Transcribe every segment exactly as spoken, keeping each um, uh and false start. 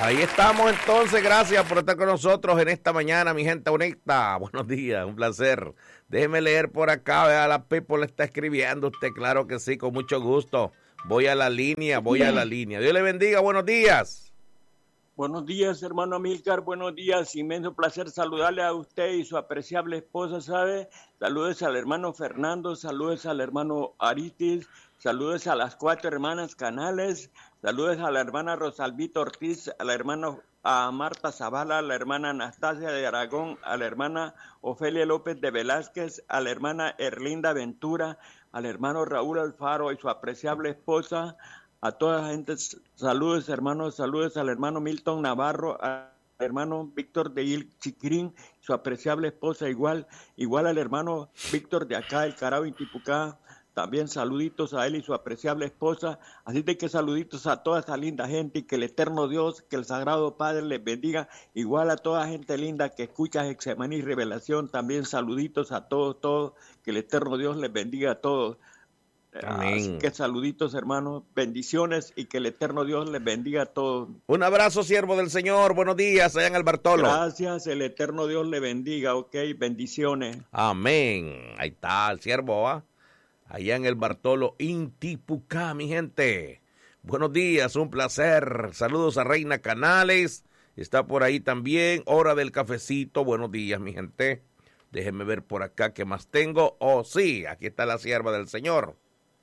Ahí estamos entonces, gracias por estar con nosotros en esta mañana, mi gente honesta. Buenos días, un placer. Déjeme leer por acá, vea, la People le está escribiendo usted, claro que sí, con mucho gusto. Voy a la línea, voy a la línea. Dios le bendiga, buenos días. Buenos días, hermano Amílcar, buenos días, inmenso placer saludarle a usted y su apreciable esposa, ¿sabe? Saludos al hermano Fernando, saludos al hermano Aritis, saludos a las cuatro hermanas Canales, saludos a la hermana Rosalvita Ortiz, a la hermana a Marta Zavala, a la hermana Anastasia de Aragón, a la hermana Ofelia López de Velázquez, a la hermana Erlinda Ventura, al hermano Raúl Alfaro y su apreciable esposa, a toda la gente, saludos hermanos, saludos al hermano Milton Navarro, al hermano Víctor de Il Chiquirín, su apreciable esposa, igual, igual al hermano Víctor de acá, el Carao Intipucá, también saluditos a él y su apreciable esposa, así de que saluditos a toda esa linda gente y que el eterno Dios, que el Sagrado Padre les bendiga, igual a toda gente linda que escucha Getsemaní y Revelación, también saluditos a todos, todos, que el eterno Dios les bendiga a todos. Amén. Así que saluditos, hermanos, bendiciones y que el eterno Dios les bendiga a todos. Un abrazo, siervo del Señor, buenos días, allá en el Bartolo. Gracias, el eterno Dios le bendiga, ok, bendiciones. Amén, ahí está el siervo, ¿ah? Allá en el Bartolo, Intipucá, mi gente. Buenos días, un placer. Saludos a Reina Canales, está por ahí también, hora del cafecito, buenos días, mi gente. Déjenme ver por acá qué más tengo. Oh, sí, aquí está la sierva del Señor.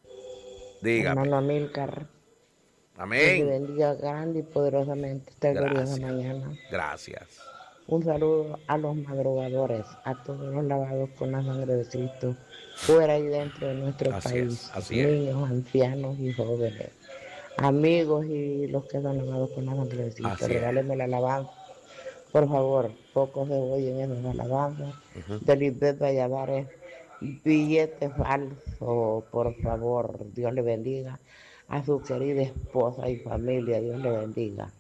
Dígame. Hermano Amílcar. Amén. Que bendiga grande y poderosamente esta gloriosa mañana. Gracias. Un saludo a los madrugadores, a todos los lavados con la sangre de Cristo, fuera y dentro de nuestro así país. Es, así niños, es. ancianos y jóvenes, amigos y los que son lavados con la sangre de Cristo. Regálenme la alabanza. Por favor, pocos se oyen en esas alabanzas. Uh-huh. De Lisbeth Valladares, billete falso, por favor, Dios le bendiga. A su querida esposa y familia, Dios le bendiga.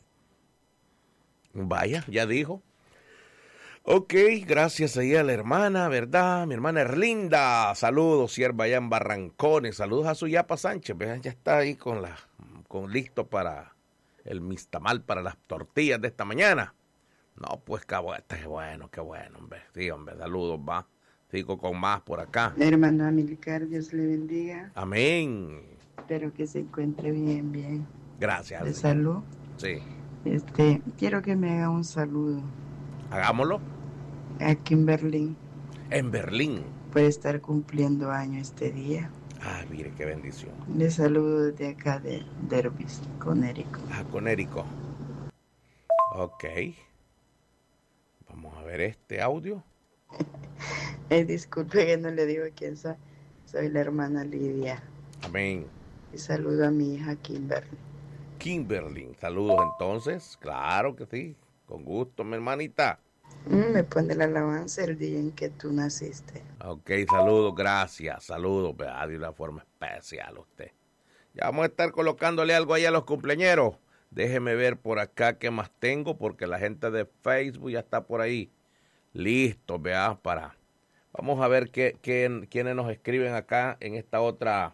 Vaya, ya dijo. Ok, gracias ahí a la hermana, ¿verdad? Mi hermana Erlinda, saludos, sierva allá en Barrancones, saludos a su Yapa Sánchez, vean, ya está ahí con la, con listo para el mistamal, para las tortillas de esta mañana. No, pues qué bueno, qué bueno, hombre. Sí, hombre, saludos, va. Sigo con más por acá. Hermano Amílcar, Dios le bendiga. Amén. Espero que se encuentre bien, bien. Gracias. De salud. Sí. Este, quiero que me haga un saludo. Hagámoslo. Aquí en Berlín. En Berlín. Puede estar cumpliendo año este día. Ah, mire, qué bendición. Le saludo desde acá de Derbis, Conérico. Ah, Conérico. Ok. Vamos a ver este audio. eh, disculpe que no le digo quién soy. Soy la hermana Lidia. Amén. Y saludo a mi hija Kimberly. Kimberly, saludos entonces. Claro que sí. Con gusto, mi hermanita. Mm, me pone la alabanza el día en que tú naciste. Ok, saludos, gracias. Saludos, ¿verdad? De una forma especial a usted. Ya vamos a estar colocándole algo ahí a los cumpleañeros. Déjeme ver por acá qué más tengo, porque la gente de Facebook ya está por ahí. Listo, vea, para. Vamos a ver qué, qué, quiénes nos escriben acá en esta otra.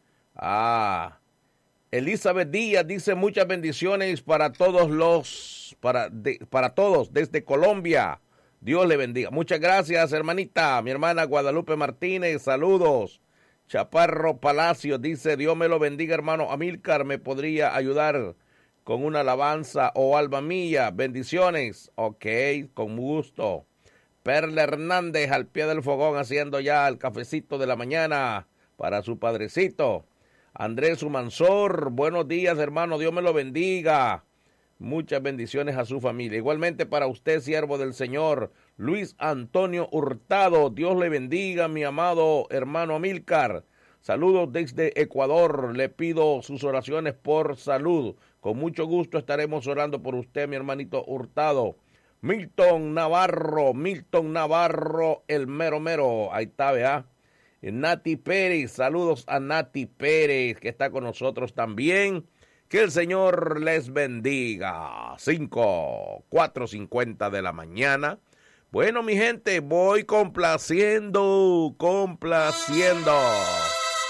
Ah, Elizabeth Díaz dice muchas bendiciones para todos los, para, de, para todos desde Colombia. Dios le bendiga. Muchas gracias, hermanita. Mi hermana Guadalupe Martínez, saludos. Chaparro Palacio dice, Dios me lo bendiga, hermano Amílcar, ¿me podría ayudar con una alabanza o alma mía? Bendiciones. Ok, con gusto. Perla Hernández al pie del fogón haciendo ya el cafecito de la mañana para su padrecito. Andrés Humansor, buenos días, hermano, Dios me lo bendiga. Muchas bendiciones a su familia. Igualmente para usted, siervo del Señor, Luis Antonio Hurtado, Dios le bendiga, mi amado hermano Amílcar. Saludos desde Ecuador, le pido sus oraciones por salud. Con mucho gusto estaremos orando por usted, mi hermanito Hurtado. Milton Navarro, Milton Navarro, el mero mero, ahí está, vea. Nati Pérez, saludos a Nati Pérez, que está con nosotros también. Que el Señor les bendiga. cinco, cuatro cincuenta de la mañana. Bueno, mi gente, voy complaciendo, complaciendo.